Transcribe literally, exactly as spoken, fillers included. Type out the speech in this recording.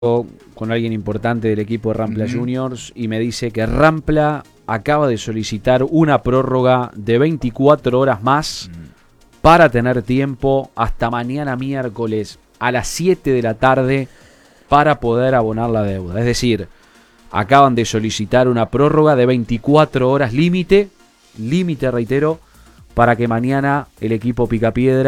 con alguien importante del equipo de Rampla uh-huh. Juniors y me dice que Rampla acaba de solicitar una prórroga de veinticuatro horas más uh-huh. para tener tiempo hasta mañana miércoles a las siete de la tarde para poder abonar la deuda. Es decir, acaban de solicitar una prórroga de veinticuatro horas límite, límite reitero, para que mañana el equipo Picapiedra